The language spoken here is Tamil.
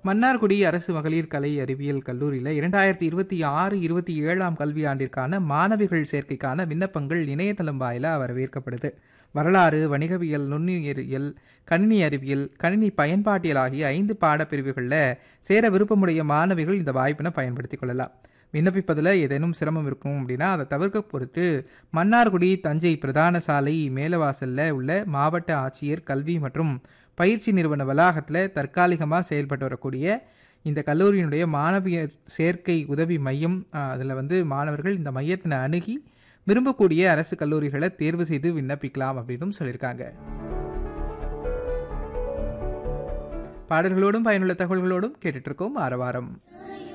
மன்னார்குடி அரசு மகளிர் கலை அறிவியல் கல்லூரியில் 2026-27ஆம் கல்வியாண்டிற்கான மாணவிகள் சேர்க்கைக்கான விண்ணப்பங்கள் இணையதளம் வாயிலாக வரவேற்கப்படுது. வரலாறு, வணிகவியல், நுண்ணுயிரியல், கணினி அறிவியல், கணினி பயன்பாட்டியல் ஆகிய 5 பாடப்பிரிவுகளில் சேர விருப்பமுடைய மாணவிகள் இந்த வாய்ப்பினை பயன்படுத்திக் கொள்ளலாம். விண்ணப்பிப்பதில் ஏதேனும் சிரமம் இருக்கும் அப்படின்னா அதை தவிர்க்க பொறுத்து மன்னார்குடி தஞ்சை பிரதான சாலை மேலவாசலில் உள்ள மாவட்ட ஆட்சியர் கல்வி மற்றும் பயிற்சி நிறுவன வளாகத்தில் தற்காலிகமாக செயல்பட்டு வரக்கூடிய இந்த கல்லூரியினுடைய மாணவியர் சேர்க்கை உதவி மையம், அதில் மாணவர்கள் இந்த மையத்தினை அணுகி விரும்பக்கூடிய அரசு கல்லூரிகளை தேர்வு செய்து விண்ணப்பிக்கலாம் அப்படின்னு சொல்லியிருக்காங்க. பாடல்களோடும் பயனுள்ள தகவல்களோடும் கேட்டுட்டு இருக்கோம் ஆரவாரம்.